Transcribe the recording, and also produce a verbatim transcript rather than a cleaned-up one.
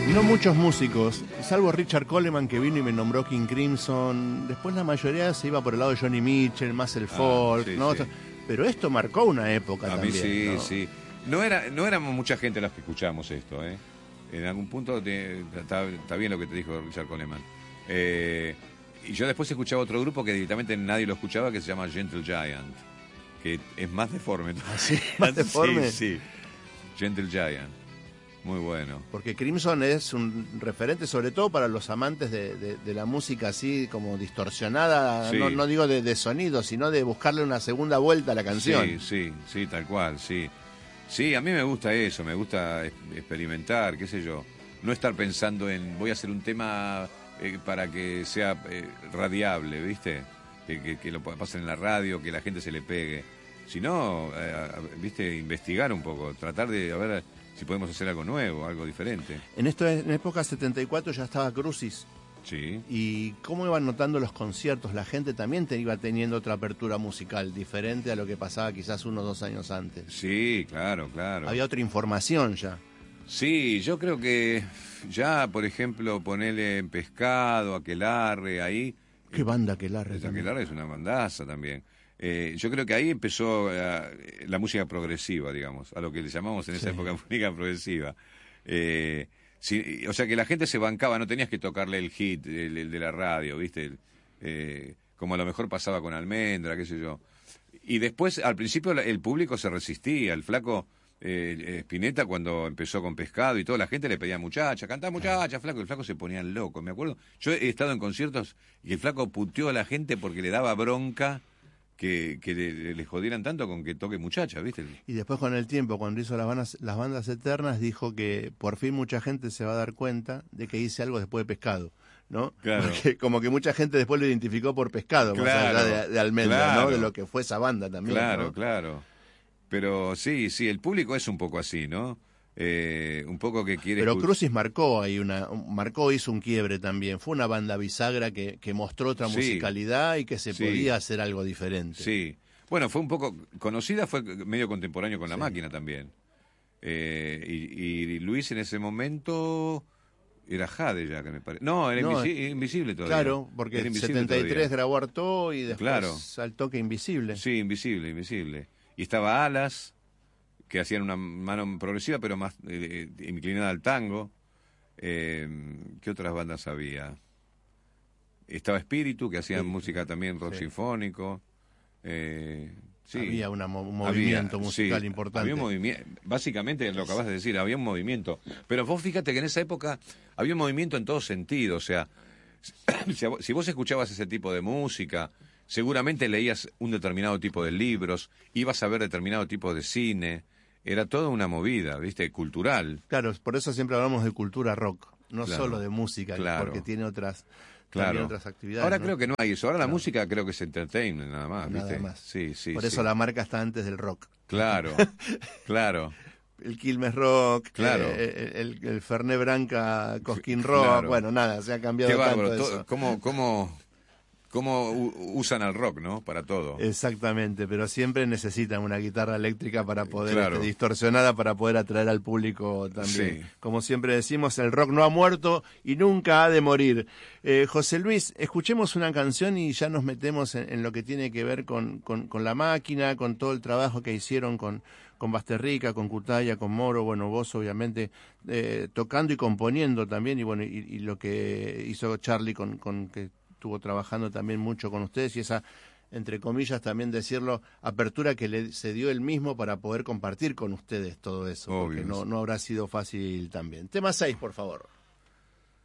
No muchos músicos, salvo Richard Coleman, que vino y me nombró King Crimson. Después la mayoría se iba por el lado de Johnny Mitchell, más el folk, ah, sí, ¿no? Sí. Pero esto marcó una época a también. A mí sí, ¿no? sí. No, era, no éramos mucha gente las que escuchamos esto, ¿eh? En algún punto te, está, está bien lo que te dijo Richard Coleman. Eh, y yo después escuchaba otro grupo que directamente nadie lo escuchaba, que se llama Gentle Giant, que es más deforme. ¿Ah, sí? ¿Más deforme? Sí, sí. Gentle Giant. Muy bueno. Porque Crimson es un referente, sobre todo para los amantes de, de, de la música así como distorsionada, sí. no, no digo de, de sonido, sino de buscarle una segunda vuelta a la canción. Sí, sí, sí, tal cual, sí. Sí, a mí me gusta eso, me gusta experimentar, qué sé yo. No estar pensando en voy a hacer un tema eh, para que sea eh, radiable, ¿viste? Que, que, que lo pasen en la radio, que la gente se le pegue. Sino, eh, ¿viste? Investigar un poco, tratar de a ver si podemos hacer algo nuevo, algo diferente. En esto, en época setenta y cuatro ya estaba Crucis. Sí. ¿Y cómo iban notando los conciertos? La gente también te iba teniendo otra apertura musical, diferente a lo que pasaba quizás uno o dos años antes. Sí, claro, claro. Había otra información ya. Sí, yo creo que ya, por ejemplo, ponerle en Pescado, Aquelarre, ahí... ¿Qué banda Aquelarre? Aquelarre es una bandaza también. Eh, yo creo que ahí empezó uh, la música progresiva, digamos, a lo que le llamamos en esa sí. época música progresiva. Eh, si, o sea que la gente se bancaba, no tenías que tocarle el hit, el, el de la radio, ¿viste? Eh, como a lo mejor pasaba con Almendra, qué sé yo. Y después, al principio, el público se resistía. El flaco eh, Spinetta, cuando empezó con Pescado y toda la gente le pedía muchacha, cantá muchacha, flaco. El flaco se ponía loco, me acuerdo. Yo he estado en conciertos y el flaco puteó a la gente porque le daba bronca que, que le, le jodieran tanto con que toque muchacha, ¿viste? Y después con el tiempo, cuando hizo las bandas, las bandas eternas, dijo que por fin mucha gente se va a dar cuenta de que hice algo después de Pescado, ¿no? Claro. Porque como que mucha gente después lo identificó por Pescado, claro, más allá de, de Almendra, claro. ¿no? De lo que fue esa banda también. Claro, ¿no? claro. Pero sí, sí, el público es un poco así, ¿no? Eh, un poco que quiere... Pero Crucis marcó ahí una, marcó, hizo un quiebre también. Fue una banda bisagra que, que mostró otra sí. musicalidad y que se sí. podía hacer algo diferente. Sí. Bueno, fue un poco conocida, fue medio contemporáneo con La sí. Máquina también. Eh, y, y Luis en ese momento era Jade ya, que me parece. No, era no, invisi invisible todavía. Claro, porque en setenta y tres todavía. Grabó Artaud y después claro. al toque Invisible. Sí, Invisible, Invisible. Y estaba Alas, que hacían una mano progresiva, pero más eh, inclinada al tango. Eh, ¿Qué otras bandas había? Estaba Espíritu, que hacían sí. música también rock sí. sinfónico. Eh, sí. Había una, un movimiento había, musical sí, importante. Había un movimiento, básicamente lo acabas de decir, había un movimiento. Pero vos fíjate que en esa época había un movimiento en todo sentido. O sea, si vos escuchabas ese tipo de música, seguramente leías un determinado tipo de libros, ibas a ver determinado tipo de cine. Era toda una movida, ¿viste? Cultural. Claro, por eso siempre hablamos de cultura rock, no claro, solo de música, claro. porque tiene otras, claro. otras actividades. Ahora ¿no? creo que no hay eso. Ahora claro. la música creo que es entertainment, nada más, ¿viste? Nada más. Sí, sí, por sí. eso la marca está antes del rock. Claro, claro. El Quilmes Rock, claro. eh, el, el Fernet Branca Cosquín Rock, claro. bueno, nada, se ha cambiado Qué tanto bárbaro. eso. ¿Cómo, cómo, cómo usan al rock, no? Para todo. Exactamente, pero siempre necesitan una guitarra eléctrica para poder, claro. este, distorsionada para poder atraer al público también. Sí. Como siempre decimos, el rock no ha muerto y nunca ha de morir. Eh, José Luis, escuchemos una canción y ya nos metemos en, en lo que tiene que ver con, con, con La Máquina, con todo el trabajo que hicieron con, con Basterrica, con Cutaya, con Moro, bueno, vos obviamente eh, tocando y componiendo también, y bueno, y, y lo que hizo Charlie con, con que estuvo trabajando también mucho con ustedes y esa, entre comillas, también decirlo, apertura que le se dio él mismo para poder compartir con ustedes todo eso, obvio, porque no, no habrá sido fácil también. Tema seis, por favor.